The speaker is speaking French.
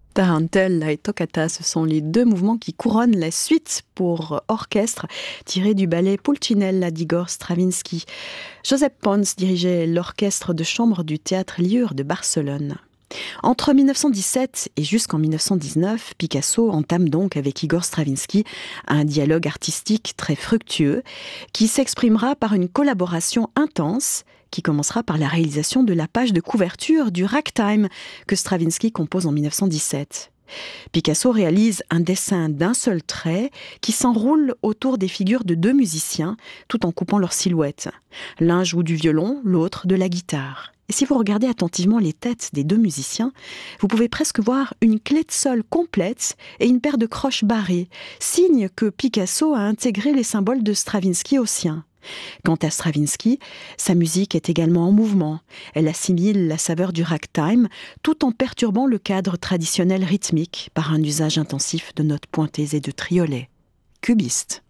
Tarantella et Toccata, ce sont les deux mouvements qui couronnent la suite pour orchestre tirée du ballet Pulcinella d'Igor Stravinsky. Josep Pons dirigeait l'orchestre de chambre du théâtre Liur de Barcelone. Entre 1917 et jusqu'en 1919, Picasso entame donc avec Igor Stravinsky un dialogue artistique très fructueux qui s'exprimera par une collaboration intense qui commencera par la réalisation de la page de couverture du Ragtime que Stravinsky compose en 1917. Picasso réalise un dessin d'un seul trait qui s'enroule autour des figures de deux musiciens tout en coupant leurs silhouettes. L'un joue du violon, l'autre de la guitare. Et si vous regardez attentivement les têtes des deux musiciens, vous pouvez presque voir une clé de sol complète et une paire de croches barrées, signe que Picasso a intégré les symboles de Stravinsky au sien. Quant à Stravinsky, sa musique est également en mouvement. Elle assimile la saveur du ragtime tout en perturbant le cadre traditionnel rythmique par un usage intensif de notes pointées et de triolets. Cubiste.